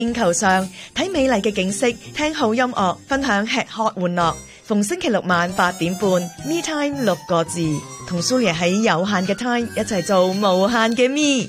星球上睇美麗嘅景色，聽好音樂，分享吃喝玩樂。逢星期六晚8點半 ，Me Time 6個字，同蘇爺喺有限嘅 time 一齊做無限嘅 Me。